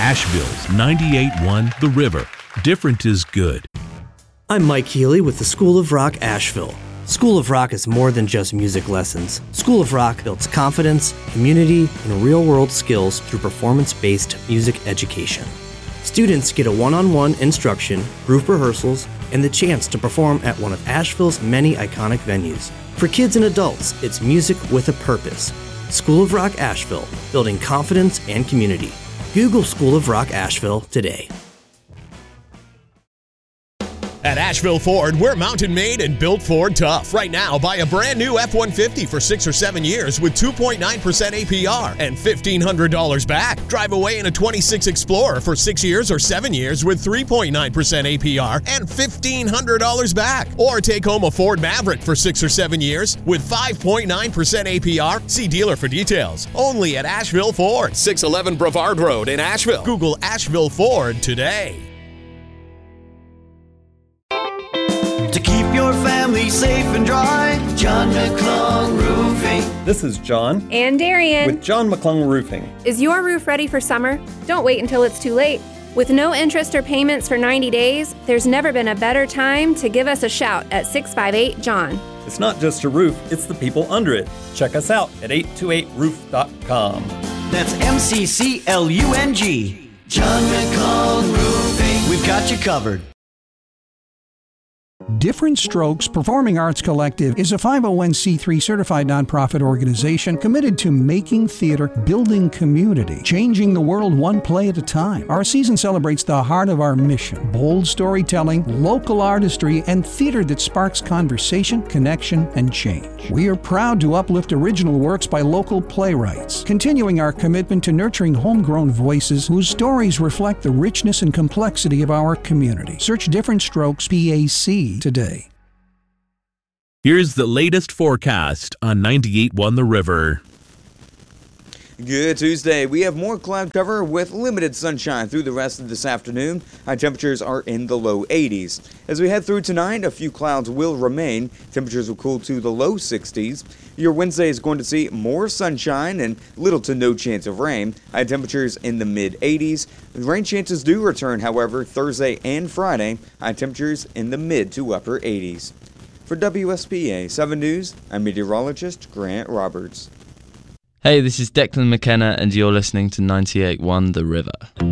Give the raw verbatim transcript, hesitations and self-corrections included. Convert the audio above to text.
Asheville's ninety-eight point one The River. Different is good. I'm Mike Healy with the School of Rock Asheville. School of Rock is more than just music lessons. School of Rock builds confidence, community, and real-world skills through performance-based music education. Students get a one-on-one instruction, group rehearsals, and the chance to perform at one of Asheville's many iconic venues. For kids and adults, it's music with a purpose. School of Rock Asheville, building confidence and community. Google School of Rock Asheville today. At Asheville Ford, we're mountain made and built Ford tough. Right now, buy a brand new F one fifty for six or seven years with two point nine percent A P R and fifteen hundred dollars back. Drive away in a twenty-six Explorer for six years or seven years with three point nine percent A P R and fifteen hundred dollars back. Or take home a Ford Maverick for six or seven years with five point nine percent A P R. See dealer for details. Only at Asheville Ford, six eleven Brevard Road in Asheville. Google Asheville Ford today. To keep your family safe and dry, John McClung Roofing. This is John. And Darian. With John McClung Roofing. Is your roof ready for summer? Don't wait until it's too late. With no interest or payments for ninety days, there's never been a better time to give us a shout at six five eight, John. It's not just a roof, it's the people under it. Check us out at eight two eight roof dot com. That's M C C L U N G. John McClung Roofing. We've got you covered. Different Strokes Performing Arts Collective is a five oh one c three certified nonprofit organization committed to making theater, building community, changing the world one play at a time. Our season celebrates the heart of our mission: bold storytelling, local artistry, and theater that sparks conversation, connection, and change. We are proud to uplift original works by local playwrights, continuing our commitment to nurturing homegrown voices whose stories reflect the richness and complexity of our community. Search Different Strokes P A C today. Here's the latest forecast on ninety-eight point one The River. Good Tuesday. We have more cloud cover with limited sunshine through the rest of this afternoon. High temperatures are in the low eighties. As we head through tonight, a few clouds will remain. Temperatures will cool to the low sixties. Your Wednesday is going to see more sunshine and little to no chance of rain. High temperatures in the mid eighties. Rain chances do return, however, Thursday and Friday. High temperatures in the mid to upper eighties. For W S P A seven News, I'm meteorologist Grant Roberts. Hey, this is Declan McKenna, and you're listening to ninety-eight point one The River.